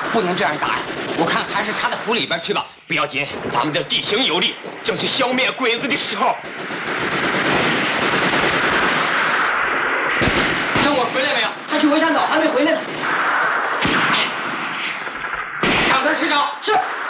不能这样打呀！我看还是插在湖里边去吧。不要紧，咱们这地形有利，正是消灭鬼子的时候。郑我回来没有？ 他去围山岛，还没回来呢。